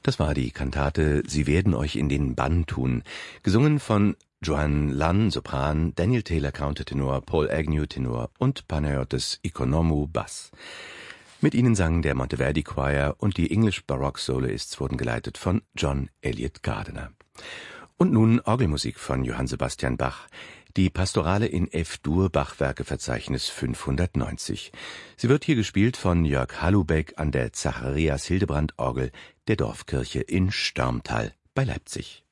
Das war die Kantate »Sie werden euch in den Bann tun«, gesungen von Joanne Lunn, Sopran, Daniel Taylor, Countertenor, Paul Agnew, Tenor und Panayotis Ikonomou, Bass. Mit ihnen sang der Monteverdi Choir und die English Baroque Soloists wurden geleitet von John Eliot Gardiner. Und nun Orgelmusik von Johann Sebastian Bach. Die Pastorale in F-Dur, Bachwerkeverzeichnis 590. Sie wird hier gespielt von Jörg Halubeck an der Zacharias-Hildebrand-Orgel der Dorfkirche in Störmtal bei Leipzig.